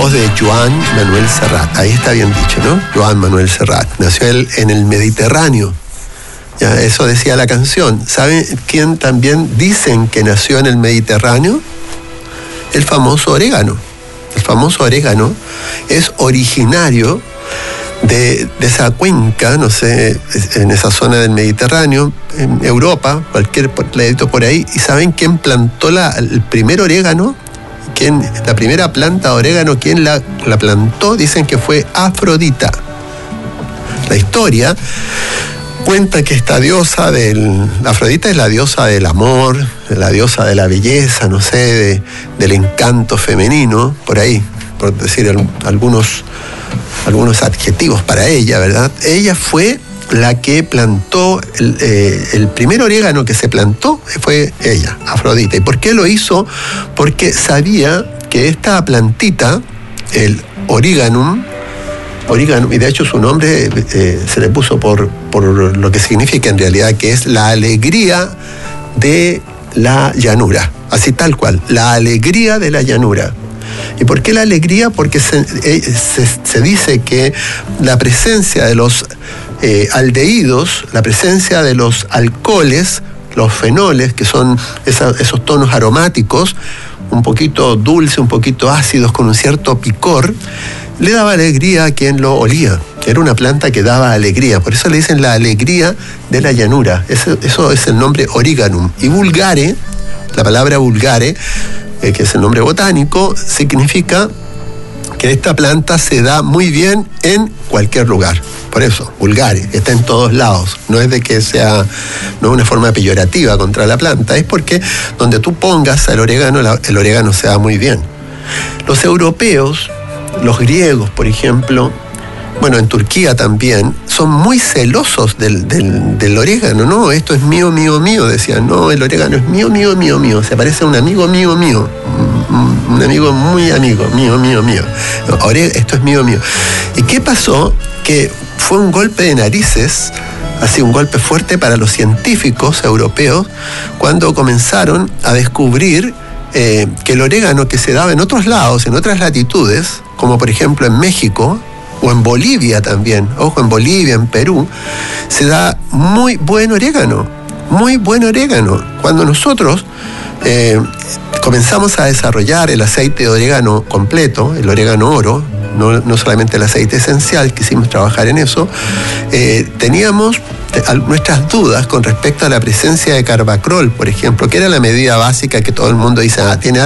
hijos de Joan Manuel Serrat. Ahí está bien dicho, ¿no? Joan Manuel Serrat. Nació él en el Mediterráneo. Ya, eso decía la canción. ¿Saben quién también dicen que nació en el Mediterráneo? El famoso orégano. El famoso orégano es originario de esa cuenca, no sé, en esa zona del Mediterráneo, en Europa, cualquier ladito por ahí. ¿Y saben quién plantó el primer orégano? La primera planta de orégano, ¿quién la plantó? Dicen que fue Afrodita. La historia cuenta que esta diosa Afrodita es la diosa del amor, la diosa de la belleza, no sé, del encanto femenino, por ahí, por decir algunos adjetivos para ella, ¿verdad? Ella fue la que plantó, el primer orégano que se plantó fue ella, Afrodita. ¿Y por qué lo hizo? Porque sabía que esta plantita, el origanum, y de hecho su nombre se le puso por lo que significa en realidad, que es la alegría de la llanura, así tal cual, la alegría de la llanura. ¿Y por qué la alegría? Porque se dice que la presencia de los aldehídos, la presencia de los alcoholes, los fenoles, que son esos tonos aromáticos, un poquito dulces, un poquito ácidos, con un cierto picor, le daba alegría a quien lo olía. Era una planta que daba alegría. Por eso le dicen la alegría de la llanura. Eso es el nombre origanum. Y vulgare, la palabra vulgare, que es el nombre botánico, significa que esta planta se da muy bien en cualquier lugar. Por eso, vulgare, está en todos lados. No es de que sea, no es una forma peyorativa contra la planta, es porque donde tú pongas el orégano se da muy bien. Los europeos, los griegos, por ejemplo, bueno, en Turquía también, son muy celosos del orégano, ¿no? Esto es mío, mío, mío, decían, no, el orégano es mío, mío, mío, mío, se parece a un amigo mío, mío, un amigo muy amigo, mío, mío, mío, esto es mío, mío. ¿Y qué pasó? Que fue un golpe de narices, así un golpe fuerte para los científicos europeos, cuando comenzaron a descubrir que el orégano que se daba en otros lados, en otras latitudes, como por ejemplo en México, o en Bolivia también, ojo, en Bolivia, en Perú, se da muy buen orégano, muy buen orégano. Cuando nosotros comenzamos a desarrollar el aceite de orégano completo, el orégano oro, no solamente el aceite esencial, quisimos trabajar en eso, teníamos nuestras dudas con respecto a la presencia de carbacrol, por ejemplo, que era la medida básica que todo el mundo dice, tiene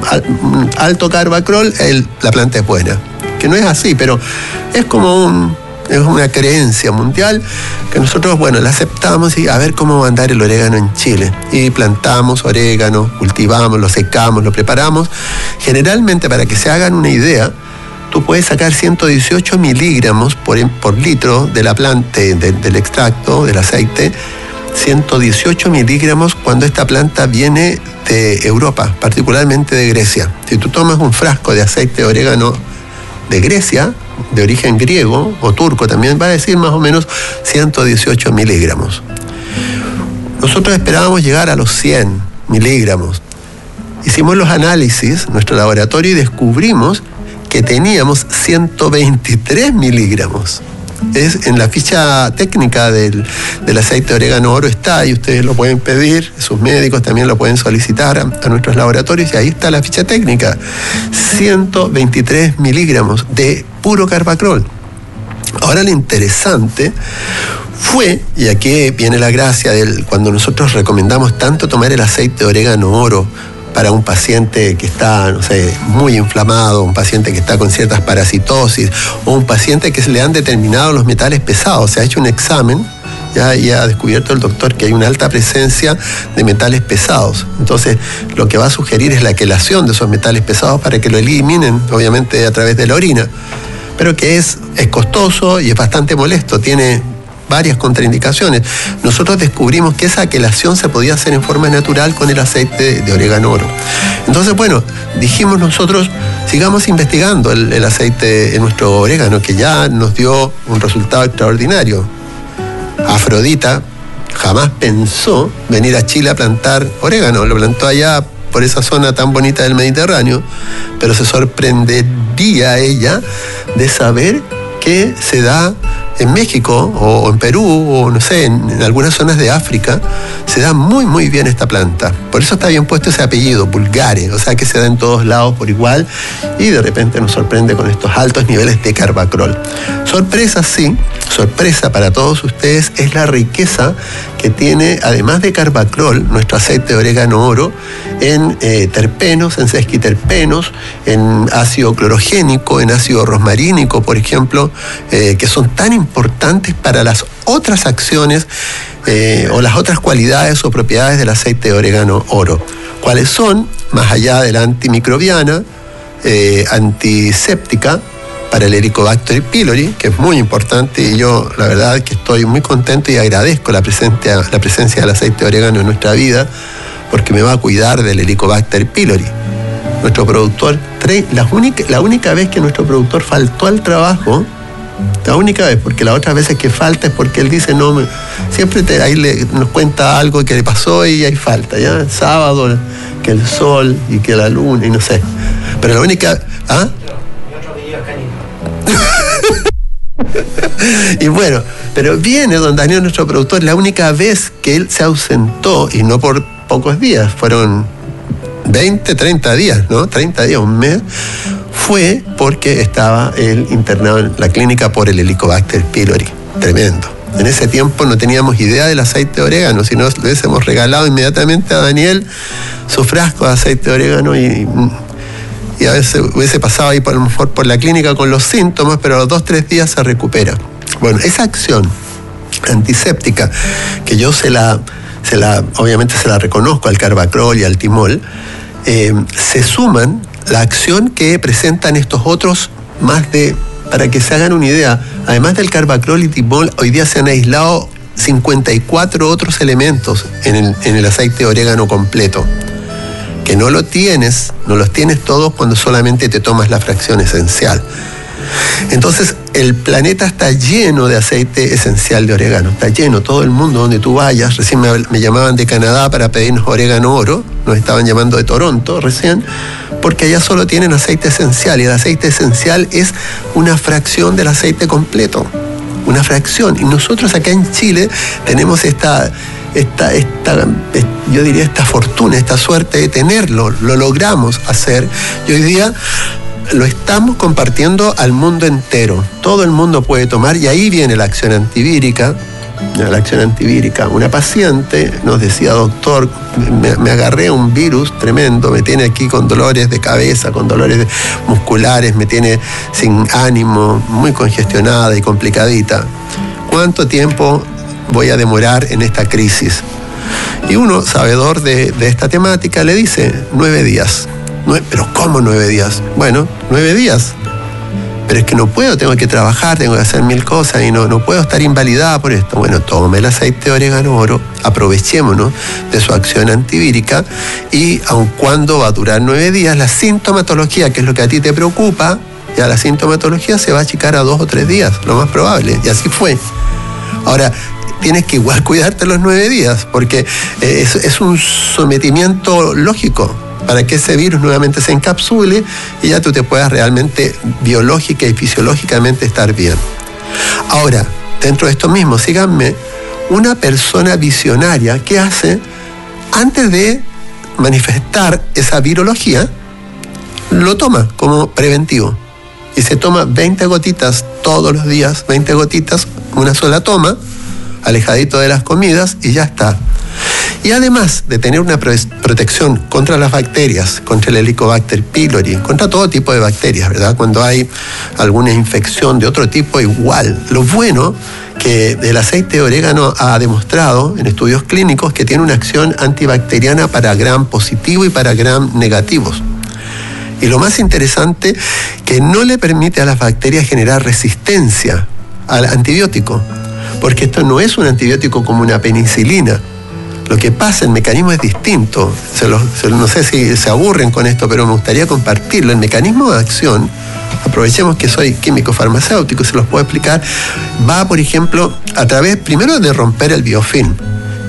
alto carbacrol, la planta es buena. Que no es así, pero es como es una creencia mundial que nosotros, bueno, la aceptamos y a ver cómo va a andar el orégano en Chile. Y plantamos orégano, cultivamos, lo secamos, lo preparamos. Generalmente, para que se hagan una idea, tú puedes sacar 118 miligramos por litro de la planta, del extracto, del aceite, 118 miligramos cuando esta planta viene de Europa, particularmente de Grecia. Si tú tomas un frasco de aceite de orégano de Grecia, de origen griego o turco también, va a decir más o menos 118 miligramos. Nosotros esperábamos llegar a los 100 miligramos. Hicimos los análisis, nuestro laboratorio, y descubrimos que teníamos 123 miligramos. Es en la ficha técnica del aceite de orégano oro está, y ustedes lo pueden pedir, sus médicos también lo pueden solicitar a nuestros laboratorios, y ahí está la ficha técnica. 123 miligramos de puro carbacrol. Ahora lo interesante fue, y aquí viene la gracia cuando nosotros recomendamos tanto tomar el aceite de orégano oro para un paciente que está, no sé, muy inflamado, un paciente que está con ciertas parasitosis, o un paciente que se le han determinado los metales pesados. Se ha hecho un examen, y ha descubierto el doctor que hay una alta presencia de metales pesados. Entonces, lo que va a sugerir es la quelación de esos metales pesados para que lo eliminen, obviamente, a través de la orina. Pero que es costoso y es bastante molesto, tiene varias contraindicaciones. Nosotros descubrimos que esa quelación se podía hacer en forma natural con el aceite de orégano oro. Entonces, bueno, dijimos nosotros, sigamos investigando el aceite en nuestro orégano, que ya nos dio un resultado extraordinario. Afrodita jamás pensó venir a Chile a plantar orégano, lo plantó allá por esa zona tan bonita del Mediterráneo, pero se sorprendería ella de saber que se da en México o en Perú o no sé, en algunas zonas de África, se da muy muy bien esta planta. Por eso está bien puesto ese apellido, Bulgare, o sea que se da en todos lados por igual y de repente nos sorprende con estos altos niveles de carbacriol. Sorpresa, sí, sorpresa para todos ustedes es la riqueza que tiene, además de carbacriol, nuestro aceite de orégano oro en terpenos, en sesquiterpenos, en ácido clorogénico, en ácido rosmarínico, por ejemplo, que son tan importantes para las otras acciones o las otras cualidades o propiedades del aceite de orégano oro. ¿Cuáles son? Más allá de la antimicrobiana, antiséptica, para el Helicobacter pylori, que es muy importante, y yo la verdad que estoy muy contento y agradezco la presencia del aceite de orégano en nuestra vida, porque me va a cuidar del Helicobacter pylori. Nuestro productor, la única vez que nuestro productor faltó al trabajo, la única vez, porque las otras veces que falta es porque él dice, siempre ahí nos cuenta algo que le pasó y hay falta, ¿ya? El sábado, que el sol y que la luna y no sé. Pero la única... ¿Ah? Y bueno, pero viene don Daniel, nuestro productor, la única vez que él se ausentó, y no por pocos días, fueron 20, 30 días, ¿no? 30 días, un mes, fue porque estaba él internado en la clínica por el Helicobacter pylori. Tremendo. En ese tiempo no teníamos idea del aceite de orégano, si no le hubiésemos regalado inmediatamente a Daniel su frasco de aceite de orégano y a veces hubiese pasado ahí a lo mejor por la clínica con los síntomas, pero a los 2-3 días se recupera. Bueno, esa acción antiséptica, que yo obviamente se la reconozco al carbacriol y al timol, se suman la acción que presentan estos otros para que se hagan una idea, además del carbacriol y timol, hoy día se han aislado 54 otros elementos en el aceite de orégano completo, que no los tienes todos cuando solamente te tomas la fracción esencial. Entonces, el planeta está lleno de aceite esencial de orégano, está lleno, todo el mundo donde tú vayas. Recién me llamaban de Canadá para pedirnos orégano oro, nos estaban llamando de Toronto recién, porque allá solo tienen aceite esencial, y el aceite esencial es una fracción del aceite completo, una fracción. Y nosotros acá en Chile tenemos esta fortuna, esta suerte de tenerlo, lo logramos hacer, y hoy día lo estamos compartiendo al mundo entero. Todo el mundo puede tomar, y ahí viene la acción antivírica. Una paciente nos decía, doctor, me agarré un virus tremendo, me tiene aquí con dolores de cabeza, con dolores musculares, me tiene sin ánimo, muy congestionada y complicadita. ¿Cuánto tiempo voy a demorar en esta crisis? Y uno, sabedor de esta temática, le dice 9 días. ¿Pero cómo 9 días? Bueno, 9 días. Pero es que no puedo, tengo que trabajar, tengo que hacer 1000 cosas y no puedo estar invalidada por esto. Bueno, tome el aceite de orégano oro, aprovechémonos de su acción antivírica, y aun cuando va a durar 9 días, la sintomatología, que es lo que a ti te preocupa, ya la sintomatología se va a achicar a 2 o 3 días, lo más probable, y así fue. Ahora, tienes que igual cuidarte los 9 días, porque es un sometimiento lógico para que ese virus nuevamente se encapsule y ya tú te puedas realmente biológica y fisiológicamente estar bien. Ahora, dentro de esto mismo, síganme, una persona visionaria, ¿qué hace? Antes de manifestar esa virología, lo toma como preventivo. Y se toma 20 gotitas todos los días, 20 gotitas, una sola toma, alejadito de las comidas, y ya está. Y además de tener una protección contra las bacterias, contra el Helicobacter pylori, contra todo tipo de bacterias, ¿verdad? Cuando hay alguna infección de otro tipo, igual. Lo bueno que el aceite de orégano ha demostrado en estudios clínicos que tiene una acción antibacteriana para gram positivo y para gram negativos. Y lo más interesante, que no le permite a las bacterias generar resistencia al antibiótico, porque esto no es un antibiótico como una penicilina. Lo que pasa, el mecanismo es distinto. No sé si se aburren con esto, pero me gustaría compartirlo. El mecanismo de acción, aprovechemos que soy químico farmacéutico, se los puedo explicar, va, por ejemplo, a través primero de romper el biofilm,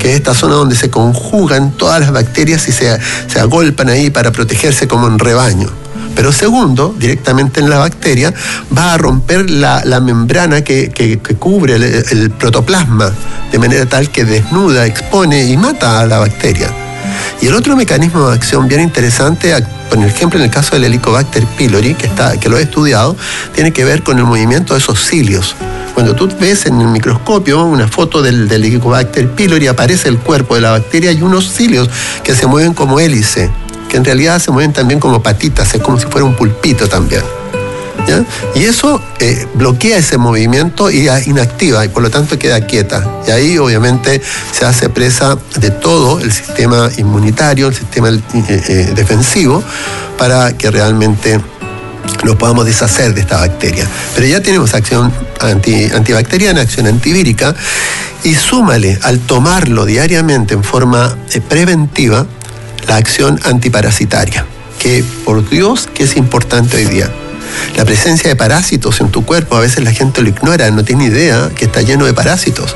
que es esta zona donde se conjugan todas las bacterias y se agolpan ahí para protegerse como en rebaño. Pero segundo, directamente en la bacteria, va a romper la membrana que cubre el protoplasma, de manera tal que desnuda, expone y mata a la bacteria. Y el otro mecanismo de acción bien interesante, por ejemplo en el caso del Helicobacter pylori, que lo he estudiado, tiene que ver con el movimiento de esos cilios. Cuando tú ves en el microscopio una foto del Helicobacter pylori, aparece el cuerpo de la bacteria y unos cilios que se mueven como hélice, que en realidad se mueven también como patitas, es como si fuera un pulpito también, ¿ya? Y eso bloquea ese movimiento y inactiva, y por lo tanto queda quieta. Y ahí obviamente se hace presa de todo el sistema inmunitario, el sistema defensivo, para que realmente nos podamos deshacer de esta bacteria. Pero ya tenemos acción antibacteriana, acción antivírica, y súmale al tomarlo diariamente en forma preventiva la acción antiparasitaria, que por Dios que es importante hoy día. La presencia de parásitos en tu cuerpo, a veces la gente lo ignora, no tiene idea que está lleno de parásitos.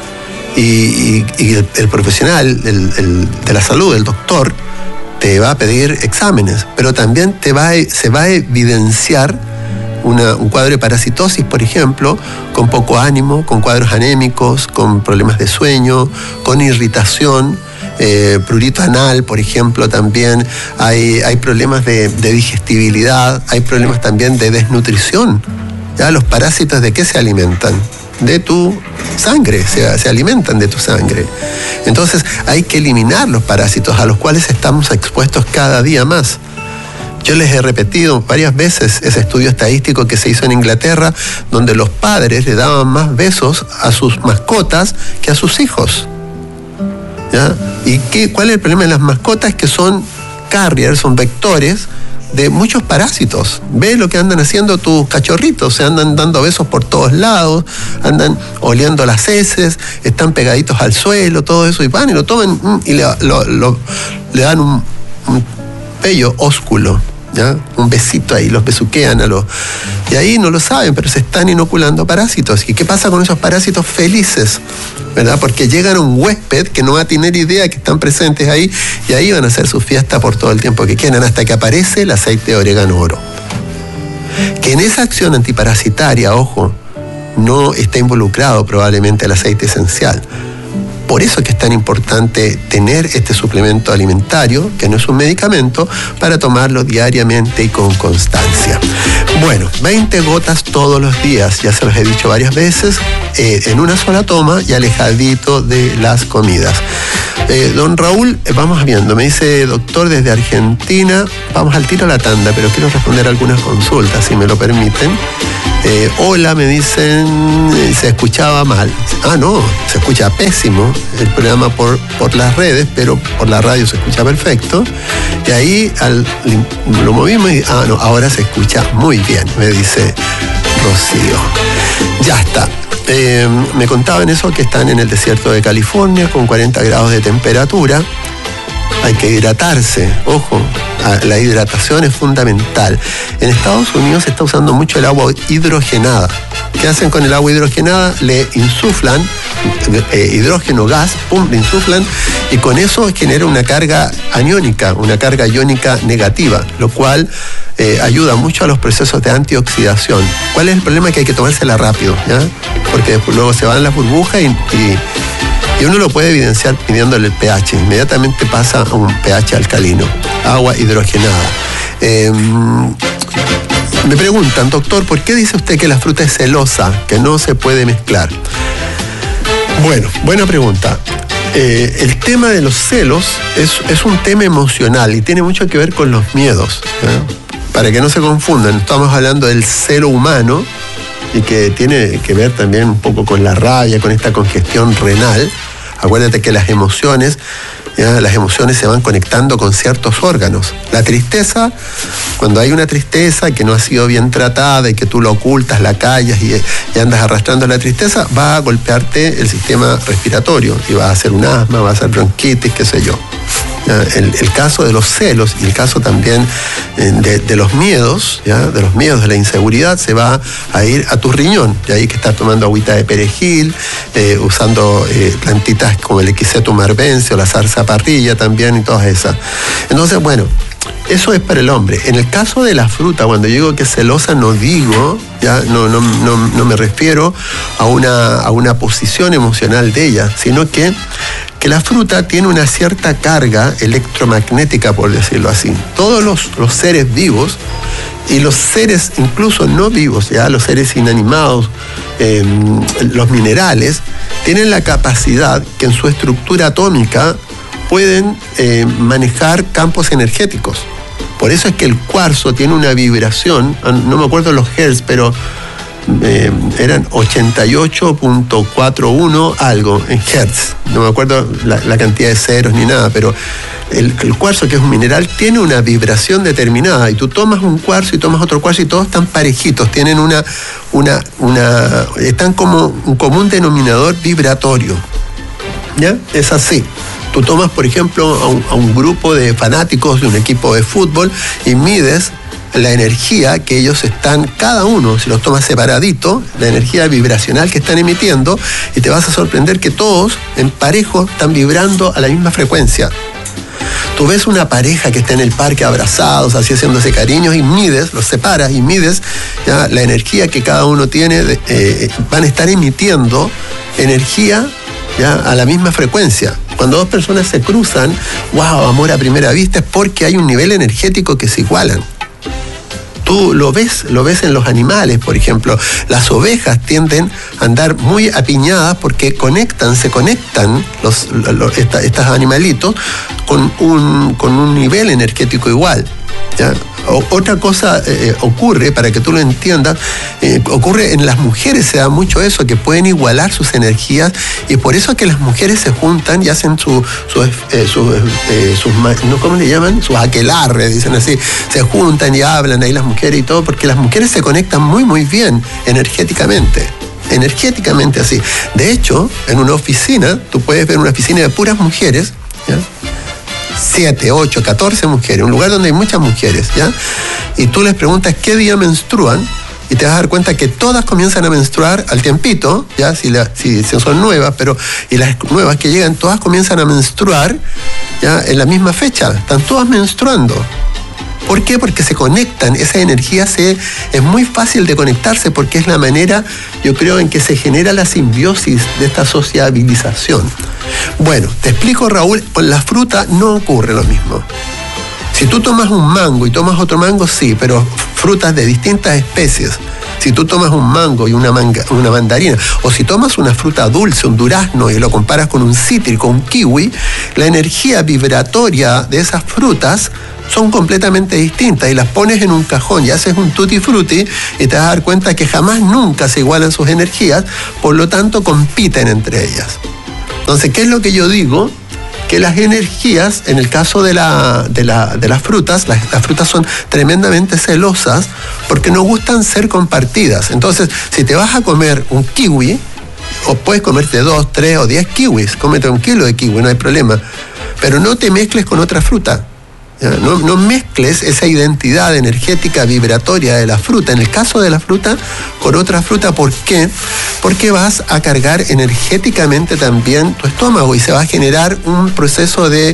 Y el profesional de la salud, el doctor, te va a pedir exámenes, pero también se va a evidenciar un cuadro de parasitosis, por ejemplo, con poco ánimo, con cuadros anémicos, con problemas de sueño, con irritación, prurito anal, por ejemplo, también hay problemas de digestibilidad, hay problemas también de desnutrición. ¿Ya? Los parásitos, ¿de qué se alimentan? De tu sangre, se alimentan de tu sangre. Entonces hay que eliminar los parásitos a los cuales estamos expuestos cada día más. Yo les he repetido varias veces ese estudio estadístico que se hizo en Inglaterra, donde los padres le daban más besos a sus mascotas que a sus hijos. ¿Ya? ¿Y cuál es el problema de las mascotas? Que son carriers, son vectores de muchos parásitos. Ve lo que andan haciendo tus cachorritos, se andan dando besos por todos lados, andan oliendo las heces, están pegaditos al suelo, todo eso, y van y lo toman y le dan un bello ósculo, ¿ya? Un besito ahí, los besuquean y ahí no lo saben, pero se están inoculando parásitos. ¿Y qué pasa con esos parásitos felices? ¿Verdad? Porque llegan a un huésped que no va a tener idea que están presentes ahí, y ahí van a hacer su fiesta por todo el tiempo que quieran, hasta que aparece el aceite de orégano oro. Que en esa acción antiparasitaria, ojo, no está involucrado probablemente el aceite esencial. Por eso es que es tan importante tener este suplemento alimentario, que no es un medicamento, para tomarlo diariamente y con constancia. Bueno, 20 gotas todos los días, ya se los he dicho varias veces, en una sola toma y alejadito de las comidas. Don Raúl, vamos viendo, me dice: doctor, desde Argentina, vamos al tiro a la tanda, pero quiero responder algunas consultas, si me lo permiten. Hola, me dicen, se escuchaba mal. No, se escucha pésimo el programa por las redes, pero por la radio se escucha perfecto. Y ahí lo movimos y no, ahora se escucha muy bien, me dice Rocío. Ya está. Me contaban eso, que están en el desierto de California con 40 grados de temperatura. Hay que hidratarse, ojo, la hidratación es fundamental. En Estados Unidos se está usando mucho el agua hidrogenada. ¿Qué hacen con el agua hidrogenada? Le insuflan hidrógeno gas, le insuflan, y con eso genera una carga aniónica, una carga iónica negativa, lo cual ayuda mucho a los procesos de antioxidación. ¿Cuál es el problema? Que hay que tomársela rápido, ¿ya? Porque después luego se van las burbujas y uno lo puede evidenciar midiéndole el pH. Inmediatamente pasa a un pH alcalino, agua hidrogenada. Me preguntan: doctor, ¿por qué dice usted que la fruta es celosa, que no se puede mezclar? Bueno, buena pregunta. El tema de los celos es un tema emocional y tiene mucho que ver con los miedos, ¿eh? Para que no se confundan, estamos hablando del celo humano, y que tiene que ver también un poco con la rabia, con esta congestión renal. Acuérdate que las emociones se van conectando con ciertos órganos. La tristeza, cuando hay una tristeza que no ha sido bien tratada y que tú la ocultas, la callas y andas arrastrando la tristeza, va a golpearte el sistema respiratorio y va a hacer un asma, va a hacer bronquitis, qué sé yo. El caso de los celos y el caso también de los miedos, ¿ya? De los miedos, de la inseguridad, se va a ir a tu riñón. Y ahí que estás tomando agüita de perejil, usando plantitas como el Equisetum arvense o la zarzaparrilla también y todas esas. Entonces, bueno, eso es para el hombre. En el caso de la fruta, cuando yo digo que es celosa, no digo, ya no me refiero a una posición emocional de ella, sino que la fruta tiene una cierta carga electromagnética, por decirlo así. Todos los seres vivos y los seres incluso no vivos, ya los seres inanimados, los minerales, tienen la capacidad que en su estructura atómica pueden manejar campos energéticos. Por eso es que el cuarzo tiene una vibración, no me acuerdo los hertz, pero eran 88.41 algo en hertz. No me acuerdo la cantidad de ceros ni nada, pero el cuarzo, que es un mineral, tiene una vibración determinada. Y tú tomas un cuarzo y tomas otro cuarzo y todos están parejitos, tienen están como un común denominador vibratorio. ¿Ya? Es así. Tú tomas, por ejemplo, a un grupo de fanáticos de un equipo de fútbol y mides la energía que ellos están, cada uno, si los tomas separadito, la energía vibracional que están emitiendo, y te vas a sorprender que todos en parejo están vibrando a la misma frecuencia. Tú ves una pareja que está en el parque abrazados, así haciéndose cariños, y mides, los separas y mides ya la energía que cada uno tiene, van a estar emitiendo energía ya a la misma frecuencia. Cuando dos personas se cruzan, wow, amor a primera vista, es porque hay un nivel energético que se igualan. Tú lo ves en los animales, por ejemplo. Las ovejas tienden a andar muy apiñadas porque se conectan estos animalitos con un nivel energético igual, ¿ya? Otra cosa ocurre, para que tú lo entiendas, ocurre en las mujeres, se da mucho eso, que pueden igualar sus energías, y por eso es que las mujeres se juntan y hacen sus ¿cómo le llaman? Sus aquelarres, dicen así, se juntan y hablan ahí las mujeres y todo, porque las mujeres se conectan muy, muy bien energéticamente así. De hecho, en una oficina, tú puedes ver una oficina de puras mujeres, ¿ya? 7, 8, 14 mujeres, un lugar donde hay muchas mujeres, ¿ya? Y tú les preguntas qué día menstruan, y te vas a dar cuenta que todas comienzan a menstruar al tiempito, ¿ya? Si son nuevas, y las nuevas que llegan, todas comienzan a menstruar, ¿ya? En la misma fecha, están todas menstruando. ¿Por qué? Porque se conectan, esa energía es muy fácil de conectarse, porque es la manera, yo creo, en que se genera la simbiosis de esta sociabilización. Bueno, te explico, Raúl, con la fruta no ocurre lo mismo. Si tú tomas un mango y tomas otro mango, sí, pero frutas de distintas especies. Si tú tomas un mango y una mandarina, o si tomas una fruta dulce, un durazno, y lo comparas con un cítrico, un kiwi, la energía vibratoria de esas frutas son completamente distintas, y las pones en un cajón y haces un tutti frutti y te vas a dar cuenta que jamás nunca se igualan sus energías, por lo tanto compiten entre ellas. Entonces, ¿qué es lo que yo digo? Que las energías, en el caso de las frutas, las frutas son tremendamente celosas porque no gustan ser compartidas. Entonces, si te vas a comer un kiwi, o puedes comerte 2, 3 o 10 kiwis, cómete 1 kilo de kiwi, no hay problema, pero no te mezcles con otra fruta. No mezcles esa identidad energética vibratoria de la fruta, en el caso de la fruta, con otra fruta. ¿Por qué? Porque vas a cargar energéticamente también tu estómago y se va a generar un proceso de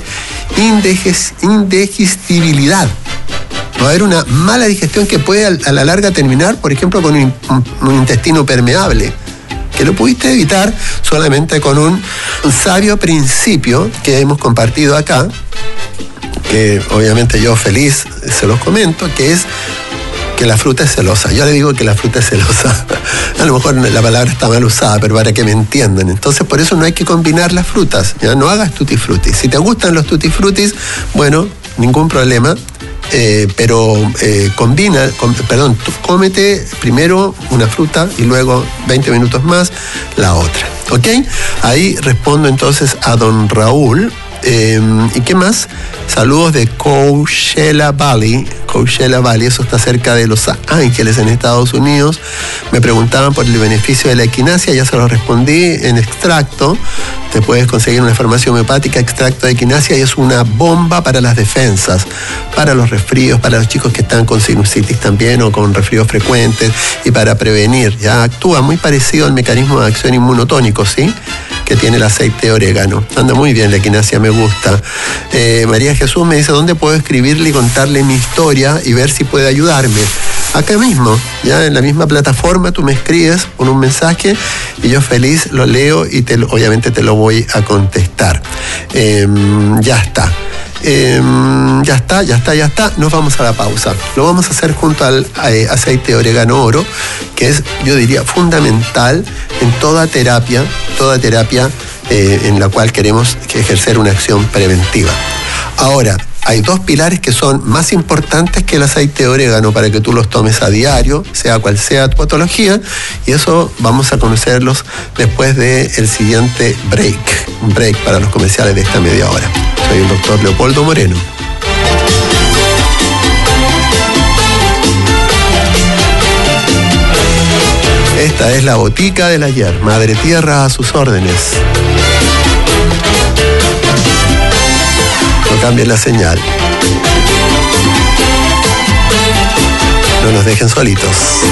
indigestibilidad. Va a haber una mala digestión que puede a la larga terminar, por ejemplo, con un intestino permeable, que lo pudiste evitar solamente con un sabio principio que hemos compartido acá, que obviamente yo feliz se los comento, que es que la fruta es celosa. Yo le digo que la fruta es celosa. A lo mejor la palabra está mal usada, pero para que me entiendan. Entonces, por eso no hay que combinar las frutas, ¿ya? No hagas tutti frutti. Si te gustan los tutti fruttis, bueno, ningún problema. Cómete primero una fruta y luego 20 minutos más la otra, ¿ok? Ahí respondo entonces a don Raúl. ¿Y qué más? Saludos de Coachella Valley. Coachella Valley, eso está cerca de Los Ángeles, en Estados Unidos. Me preguntaban por el beneficio de la equinacia, ya se lo respondí en extracto. Te puedes conseguir una farmacia homeopática, extracto de equinacia, y es una bomba para las defensas, para los resfríos, para los chicos que están con sinusitis también o con resfríos frecuentes, y para prevenir. Ya actúa muy parecido al mecanismo de acción inmunotónico, ¿sí?, que tiene el aceite de orégano. Anda muy bien la equinacia, me gusta. María Jesús me dice, ¿dónde puedo escribirle y contarle mi historia y ver si puede ayudarme? Acá mismo, ya en la misma plataforma, tú me escribes con un mensaje y yo feliz lo leo y obviamente te lo voy a contestar. Ya está. Ya está. Nos vamos a la pausa. Lo vamos a hacer junto al aceite de orégano oro, que es, yo diría, fundamental en toda terapia en la cual queremos ejercer una acción preventiva. Ahora, hay dos pilares que son más importantes que el aceite de orégano para que tú los tomes a diario, sea cual sea tu patología, y eso vamos a conocerlos después del siguiente break. Un break para los comerciales de esta media hora. Soy el doctor Leopoldo Moreno. Esta es la botica del ayer. Madre Tierra a sus órdenes. No cambien la señal. No nos dejen solitos.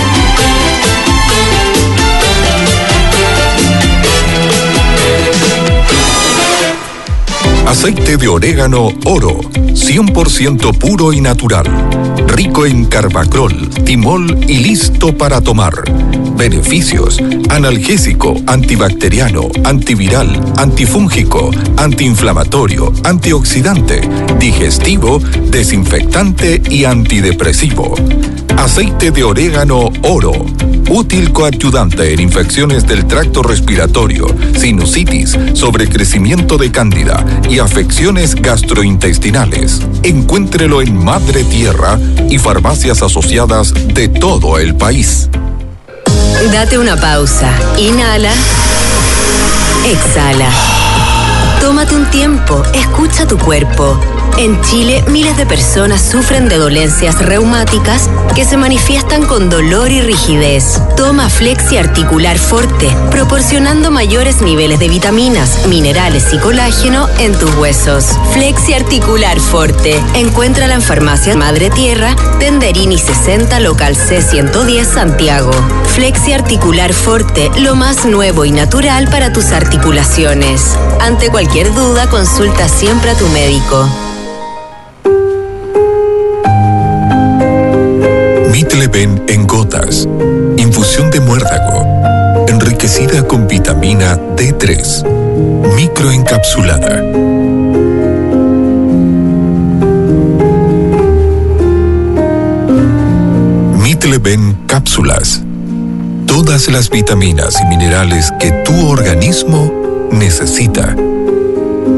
Aceite de orégano oro, 100% puro y natural. Rico en carbacrol, timol y listo para tomar. Beneficios: analgésico, antibacteriano, antiviral, antifúngico, antiinflamatorio, antioxidante, digestivo, desinfectante y antidepresivo. Aceite de orégano oro, útil coadyuvante en infecciones del tracto respiratorio, sinusitis, sobrecrecimiento de cándida y afecciones gastrointestinales. Encuéntrelo en Madre Tierra y farmacias asociadas de todo el país. Date una pausa. Inhala. Exhala. Tómate un tiempo. Escucha tu cuerpo. En Chile, miles de personas sufren de dolencias reumáticas que se manifiestan con dolor y rigidez. Toma Flexi Articular Forte, proporcionando mayores niveles de vitaminas, minerales y colágeno en tus huesos. Flexi Articular Forte. Encuéntrala en Farmacia Madre Tierra, Tenderini 60, local C110, Santiago. Flexi Articular Forte, lo más nuevo y natural para tus articulaciones. Ante cualquier duda, consulta siempre a tu médico. Mitleven en gotas, infusión de muérdago, enriquecida con vitamina D3, microencapsulada. Mitleven cápsulas, todas las vitaminas y minerales que tu organismo necesita.